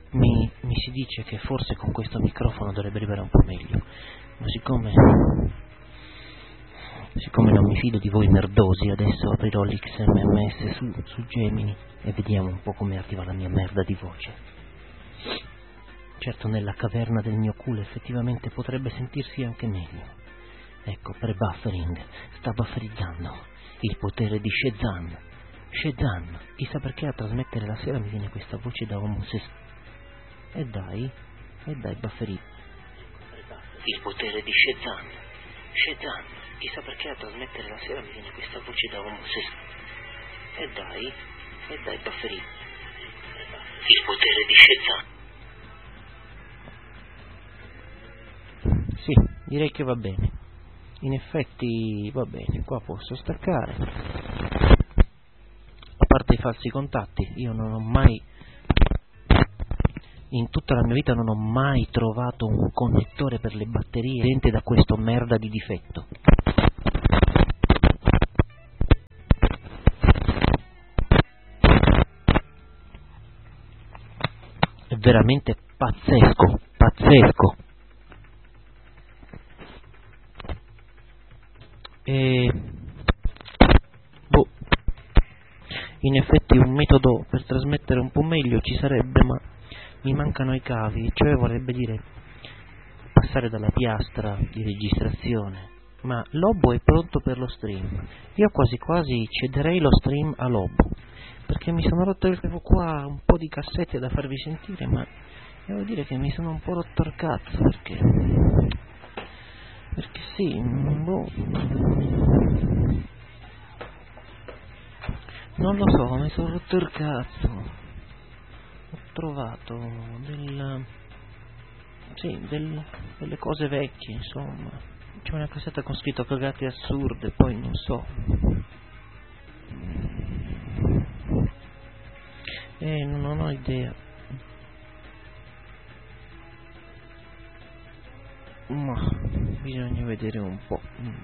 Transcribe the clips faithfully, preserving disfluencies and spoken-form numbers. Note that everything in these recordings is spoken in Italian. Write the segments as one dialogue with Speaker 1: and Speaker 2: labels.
Speaker 1: mi, mi si dice che forse con questo microfono dovrebbe arrivare un po' meglio, ma siccome siccome non mi fido di voi merdosi, adesso aprirò l'X M M S su, su Gemini e vediamo un po' come arriva la mia merda di voce. Certo, nella caverna del mio culo effettivamente potrebbe sentirsi anche meglio. Ecco, pre-buffering, sta bufferizzando il potere di Shazam. Shazam, chissà perché a trasmettere la sera mi viene questa voce da omosessuale. E dai, e dai, bufferì. Il potere di Shazam. Shazam, chissà perché a trasmettere la sera mi viene questa voce da omosessuale. E dai, e dai, bufferì. Il potere di Shazam. Sì, direi che va bene. In effetti va bene, qua posso staccare. A parte i falsi contatti, io non ho mai, in tutta la mia vita non ho mai trovato un connettore per le batterie esente da questo merda di difetto. È veramente pazzesco, pazzesco. E boh, in effetti un metodo per trasmettere un po' meglio ci sarebbe, ma mi mancano i cavi, cioè vorrebbe dire passare dalla piastra di registrazione. Ma Lobo è pronto per lo stream. Io quasi quasi cederei lo stream a Lobo, perché mi sono rotto il avevo qua un po' di cassette da farvi sentire, ma devo dire che mi sono un po' rotto il cazzo, perché perché sì, boh, non lo so, mi sono rotto il cazzo. Ho trovato del sì, del, delle cose vecchie, insomma. C'è una cassetta con scritto cagate assurde, poi non so. Eh, non, non ho idea. Ma bisogna vedere un po'.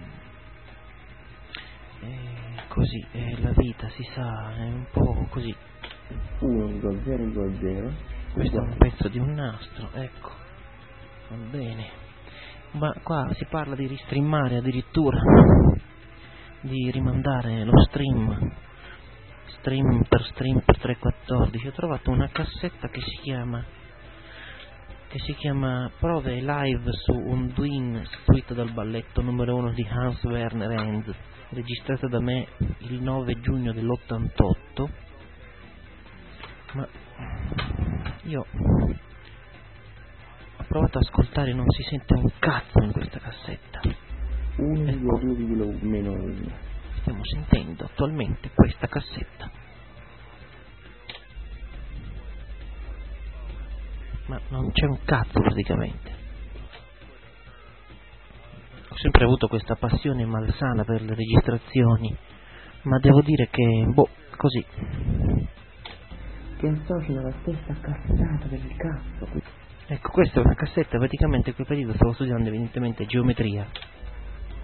Speaker 1: Eh, così, eh, la vita si sa, è un po' così.
Speaker 2: uno virgola zero virgola zero.
Speaker 1: Questo è un pezzo di un nastro, ecco. Va bene. Ma qua si parla di ristreamare addirittura, di rimandare lo stream, stream per stream per trecentoquattordici. Ho trovato una cassetta che si chiama che si chiama Prove live su Unduin, scritto dal balletto numero uno di Hans Werner Henze, registrata da me il nove giugno dell'ottantotto. Ma io ho provato ad ascoltare, non si sente un cazzo in questa cassetta.
Speaker 2: uno virgola due
Speaker 1: Ecco,
Speaker 2: meno uno.
Speaker 1: stiamo sentendo attualmente questa cassetta, ma non c'è un cazzo praticamente. Ho sempre avuto questa passione malsana per le registrazioni, ma devo dire che, boh, così.
Speaker 2: Che associa la stessa cassata del cazzo.
Speaker 1: Ecco, questa è una cassetta, praticamente in quel periodo stavo studiando evidentemente geometria